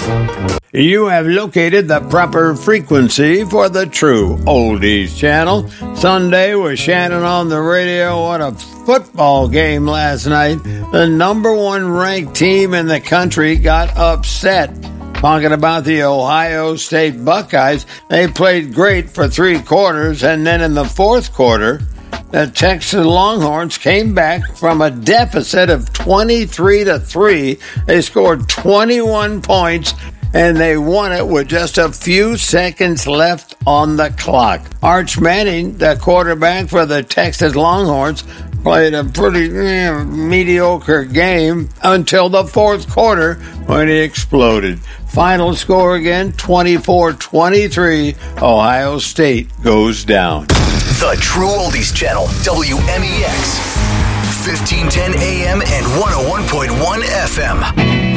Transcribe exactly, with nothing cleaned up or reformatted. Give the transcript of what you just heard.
You have located the proper frequency for the True Oldies channel. Sunday with Shannon on the radio. What a football game last night. The number one ranked team in the country got upset. Talking about the Ohio State Buckeyes, they played great for three quarters, and then in the fourth quarter, the Texas Longhorns came back from a deficit of twenty-three to three. They scored twenty-one points, and they won it with just a few seconds left on the clock. Arch Manning, the quarterback for the Texas Longhorns, played a pretty eh, mediocre game until the fourth quarter when he exploded. Final score again, twenty-four twenty-three. Ohio State goes down. The True Oldies Channel, W M E X, fifteen ten A M and one oh one point one F M.